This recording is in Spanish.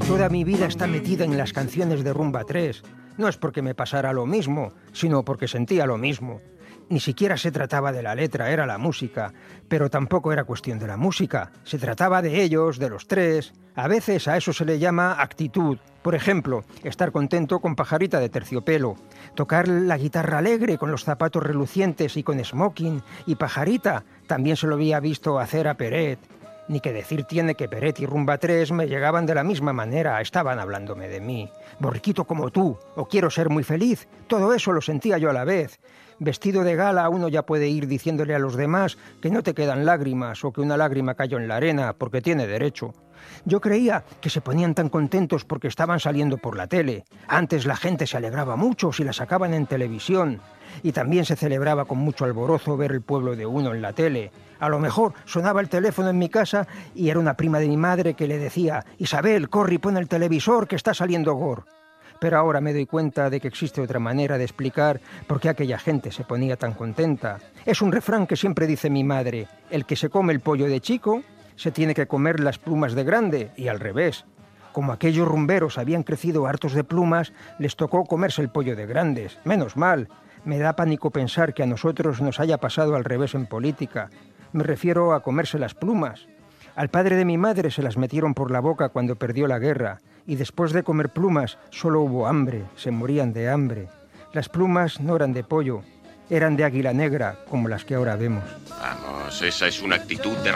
Toda mi vida está metida en las canciones de Rumba 3. No es porque me pasara lo mismo, sino porque sentía lo mismo. Ni siquiera se trataba de la letra, era la música. Pero tampoco era cuestión de la música. Se trataba de ellos, de los tres. A veces a eso se le llama actitud. Por ejemplo, estar contento con Pajarita de Terciopelo. Tocar la guitarra alegre con los zapatos relucientes y con smoking. Y Pajarita también se lo había visto hacer a Peret. Ni que decir tiene que Peret y Rumba 3 me llegaban de la misma manera, estaban hablándome de mí. Borriquito como tú, o quiero ser muy feliz, todo eso lo sentía yo a la vez. Vestido de gala uno ya puede ir diciéndole a los demás que no te quedan lágrimas o que una lágrima cayó en la arena porque tiene derecho. Yo creía que se ponían tan contentos porque estaban saliendo por la tele. Antes la gente se alegraba mucho si la sacaban en televisión. Y también se celebraba con mucho alborozo ver el pueblo de uno en la tele. A lo mejor sonaba el teléfono en mi casa y era una prima de mi madre que le decía: «Isabel, corre y pon el televisor que está saliendo Gor». Pero ahora me doy cuenta de que existe otra manera de explicar por qué aquella gente se ponía tan contenta. Es un refrán que siempre dice mi madre: el que se come el pollo de chico se tiene que comer las plumas de grande, y al revés. Como aquellos rumberos habían crecido hartos de plumas, les tocó comerse el pollo de grandes. Menos mal. Me da pánico pensar que a nosotros nos haya pasado al revés en política. Me refiero a comerse las plumas. Al padre de mi madre se las metieron por la boca cuando perdió la guerra, y después de comer plumas solo hubo hambre, se morían de hambre. Las plumas no eran de pollo, eran de águila negra, como las que ahora vemos. Vamos, esa es una actitud de